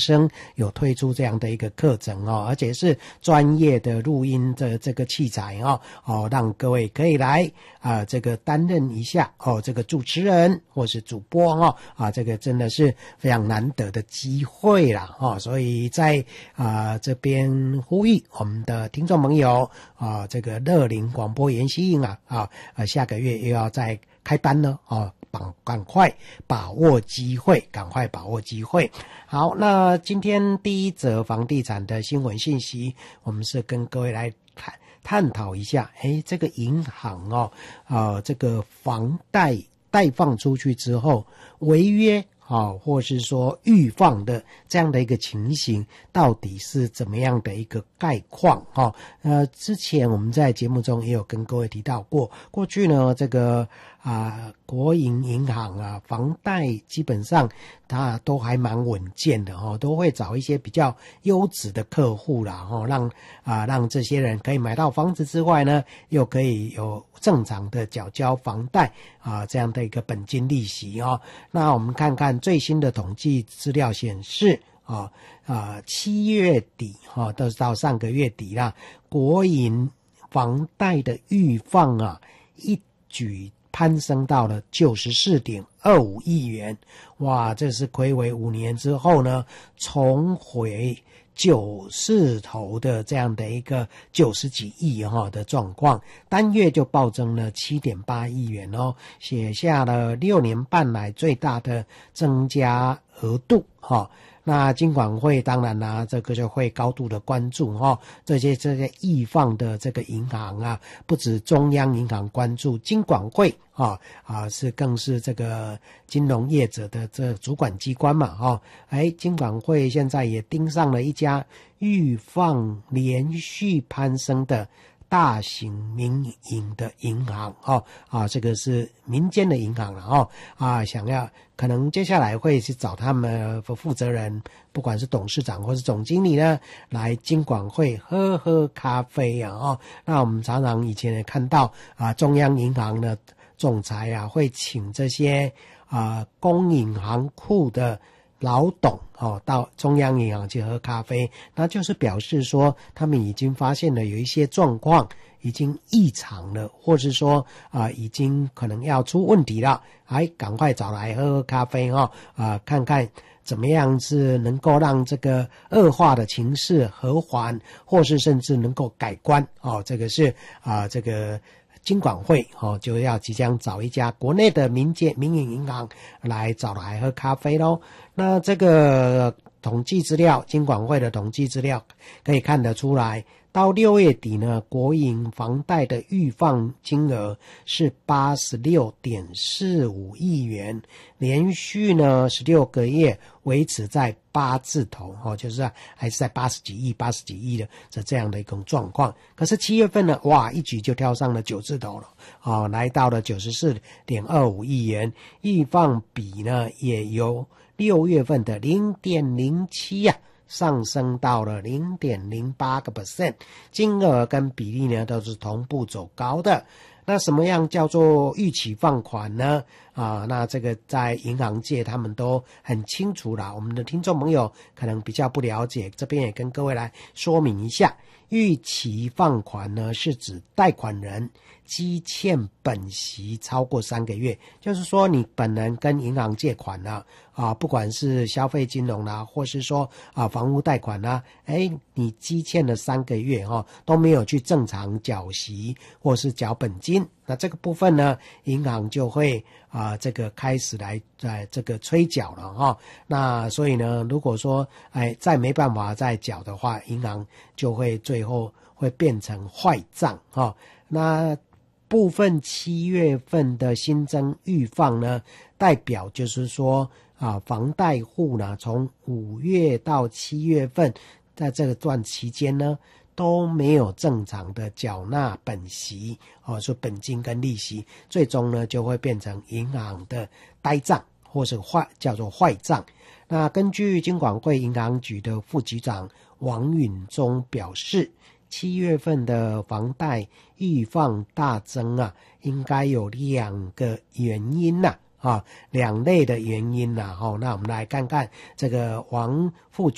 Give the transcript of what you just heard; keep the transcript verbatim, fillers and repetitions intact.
生有推出这样的一个课程哦，而且是专业的录音的这个器材哦，哦，让各位可以来啊、呃、这个担任一下哦，这个主持人或是主播哦，啊，这个真的是非常难得的机会啦哦，所以在啊、呃、这边呼吁我们的听众朋友啊，这个乐龄广播研习营啊啊啊下个月又要再开班了哦。赶赶快把握机会，赶快把握机会。好，那今天第一则房地产的新闻信息，我们是跟各位来探探讨一下，诶，这个银行哦，呃，这个房贷贷放出去之后违约。好、哦，或是说预放的这样的一个情形，到底是怎么样的一个概况？哈、哦，呃，之前我们在节目中也有跟各位提到过，过去呢，这个啊、呃，国营银行啊，房贷基本上它都还蛮稳健的哦，都会找一些比较优质的客户啦，哦，让啊、呃、让这些人可以买到房子之外呢，又可以有正常的缴交房贷啊、呃、这样的一个本金利息哦。那我们看看最新的统计资料显示啊啊七月底哈、啊，都是到上个月底啦，国营房贷的预放啊一举攀升到了 九十四点二五亿元，哇，这是睽违五年之后呢，重回九字头的这样的一个九十几亿哈的状况，单月就暴增了 七点八亿元哦，写下了六年半来最大的增加额度哈。那金管会当然啦、啊，这个就会高度的关注哈、哦，这些这些易放的这个银行啊，不止中央银行关注，金管会啊啊是更是这个金融业者的这主管机关嘛哈、哦，哎，金管会现在也盯上了一家预放连续攀升的大型民营的银行哦啊，这个是民间的银行了哦啊，想要可能接下来会去找他们的负责人，不管是董事长或是总经理呢，来金管会喝喝咖啡啊哦。那我们常常以前也看到啊，中央银行的总裁啊会请这些啊公银行库的老董哦，到中央银行去喝咖啡，那就是表示说他们已经发现了有一些状况已经异常了，或是说啊、呃、已经可能要出问题了，还赶快找来喝喝咖啡哦，啊、呃、看看怎么样是能够让这个恶化的情势和缓，或是甚至能够改观哦，这个是啊、呃、这个。金管会哦就要即将找一家国内的民间民营银行来找来喝咖啡咯。那这个统计资料，金管会的统计资料可以看得出来，到六月底呢，国营房贷的预放金额是 八十六点四五亿元，连续呢十六个月维持在八字头哦，就是还是在八十几亿、八十几亿的这样的一种状况。可是七月份呢，哇，一举就跳上了九字头了，哦，来到了 九十四点二五亿元，预放比呢也由六月份的 零点零七 啊。上升到了 零点零八个 percent， 金额跟比例呢都是同步走高的。那什么样叫做预期放款呢？啊，那这个在银行界他们都很清楚啦，我们的听众朋友可能比较不了解，这边也跟各位来说明一下。预期放款呢是指贷款人积欠本息超过三个月，就是说你本人跟银行借款了啊，不管是消费金融啦，或是说啊房屋贷款啦，哎，你积欠了三个月哈、哦，都没有去正常缴息或是缴本金，那这个部分呢，银行就会啊这个开始来在这个催缴了哈、哦。那所以呢，如果说哎再没办法再缴的话，银行就会最后会变成坏账哈、哦。那部分七月份的新增预放呢，代表就是说啊，房贷户呢，从五月到七月份，在这个段期间呢，都没有正常的缴纳本息哦，说本金跟利息，最终呢就会变成银行的呆账或是坏叫做坏账。那根据金管会银行局的副局长王允中表示，七月份的房贷预放大增啊，应该有两个原因呐、啊，啊，两类的原因呐、啊，哦，那我们来看看这个王副